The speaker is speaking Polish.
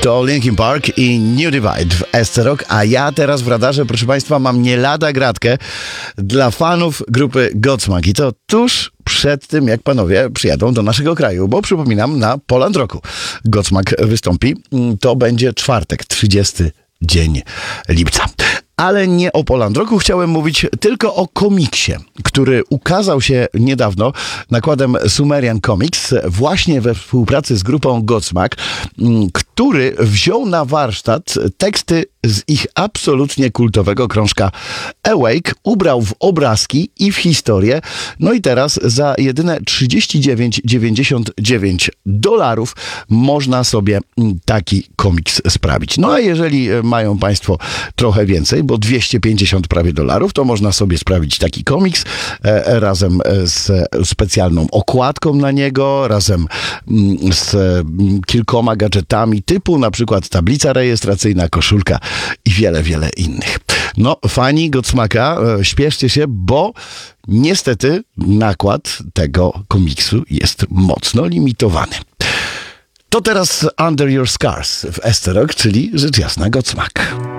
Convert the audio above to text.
To Linkin Park i New Divide w SC-Rock, a ja teraz w radarze, proszę Państwa, mam nie lada gratkę dla fanów grupy Godsmack i to tuż przed tym, jak panowie przyjadą do naszego kraju, bo przypominam, na Poland Rocku Godsmack wystąpi. To będzie czwartek, 30 dzień lipca. Ale nie o Poland Rocku chciałem mówić, tylko o komiksie, który ukazał się niedawno nakładem Sumerian Comics właśnie we współpracy z grupą Godsmack, który wziął na warsztat teksty z ich absolutnie kultowego krążka Awake, ubrał w obrazki i w historię. No i teraz za jedyne $39,99 można sobie taki komiks sprawić. No a jeżeli mają Państwo trochę więcej, bo 250 prawie dolarów, to można sobie sprawić taki komiks razem z specjalną okładką na niego, razem z kilkoma gadżetami typu na przykład tablica rejestracyjna, koszulka i wiele, wiele innych. No, fani Godsmacka, śpieszcie się, bo niestety nakład tego komiksu jest mocno limitowany. To teraz Under Your Scars w SC-Rock, czyli rzecz jasna Godsmack.